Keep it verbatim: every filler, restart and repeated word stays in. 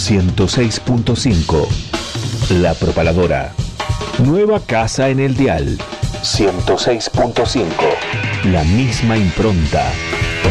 ciento seis punto cinco. La Propaladora. Nueva casa en el dial. ciento seis punto cinco. La misma impronta.